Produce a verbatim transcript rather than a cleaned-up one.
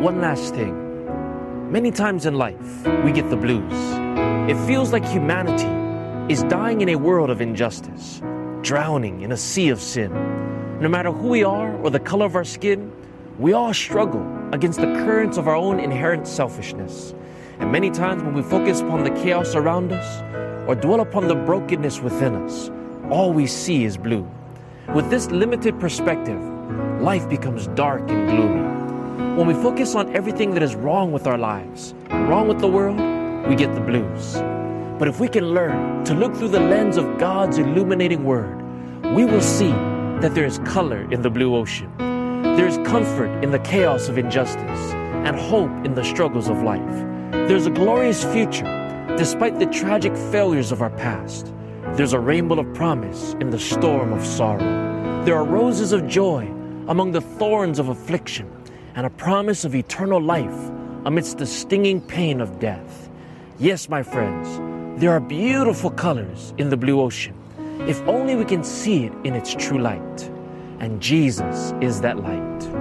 One last thing. Many times in life, we get the blues. It feels like humanity is dying in a world of injustice, drowning in a sea of sin. No matter who we are or the color of our skin, we all struggle against the currents of our own inherent selfishness. And many times when we focus upon the chaos around us or dwell upon the brokenness within us, all we see is blue. With this limited perspective, life becomes dark and gloomy. When we focus on everything that is wrong with our lives, wrong with the world, we get the blues. But if we can learn to look through the lens of God's illuminating word, we will see that there is color in the blue ocean. There is comfort in the chaos of injustice and hope in the struggles of life. There's a glorious future despite the tragic failures of our past. There's a rainbow of promise in the storm of sorrow. There are roses of joy among the thorns of affliction, and a promise of eternal life amidst the stinging pain of death. Yes, my friends, there are beautiful colors in the blue ocean, if only we can see it in its true light. And Jesus is that light.